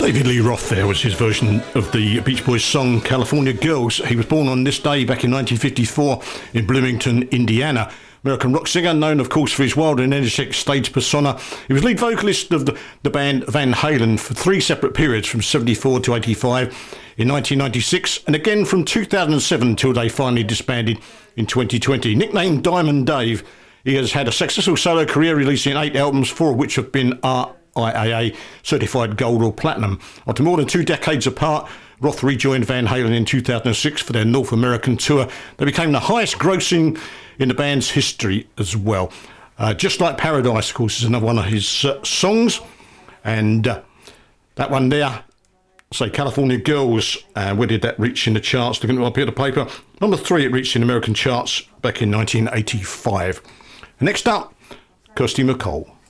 David Lee Roth there was his version of the Beach Boys song California Girls. He was born on this day back in 1954 in Bloomington, Indiana. American rock singer, known of course for his wild and energetic stage persona. He was lead vocalist of the band Van Halen for 3 separate periods from 74 to 85 in 1996 and again from 2007 until they finally disbanded in 2020. Nicknamed Diamond Dave, he has had a successful solo career, releasing 8 albums, 4 of which have been RIAA certified gold or platinum. After more than 2 decades apart, Roth rejoined Van Halen in 2006 for their North American tour. They became the highest grossing in the band's history as well. Just Like Paradise, of course, is another one of his songs. And that one there, say California Girls, where did that reach in the charts? Looking up here at the paper. Number 3, it reached in American charts back in 1985. And next up, Kirsty MacColl.